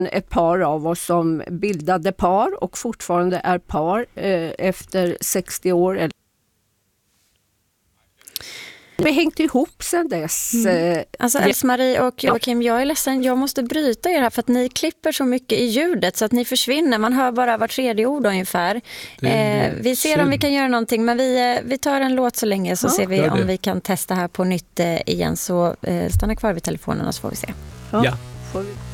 ett par av oss som bildade par och fortfarande är par efter 60 år. Vi har hängt ihop sedan dess. Alltså Else-Marie och Joakim, jag är ledsen, jag måste bryta er här för att ni klipper så mycket i ljudet så att ni försvinner. Man hör bara var tredje ord ungefär. Vi ser om vi kan göra någonting, men vi tar en låt så länge så ser vi om vi kan testa här på nytt igen. Så stanna kvar vid telefonen och så får vi se. Ja. Får vi.